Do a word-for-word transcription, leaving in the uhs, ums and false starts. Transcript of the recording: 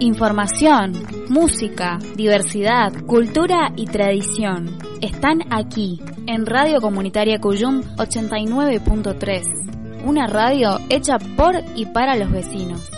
Información, música, diversidad, cultura y tradición están aquí, en Radio Comunitaria Cuyum ochenta y nueve punto tres, una radio hecha por y para los vecinos.